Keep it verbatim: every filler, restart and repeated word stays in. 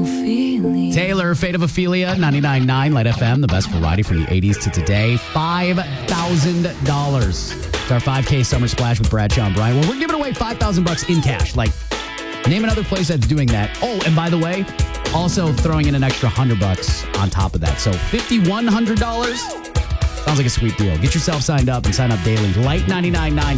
Ophelia. Taylor, Fate of Ophelia, ninety-nine point nine Light F M, the best variety from the eighties to today. five thousand dollars. It's our five K Summer Splash with Bradshaw and Brian. Well, we're giving away five thousand bucks in cash. Like, name another place that's doing that. Oh, and by the way, also throwing in an extra one hundred bucks on top of that. So five thousand one hundred dollars sounds like a sweet deal. Get yourself signed up and sign up daily. Light ninety-nine point nine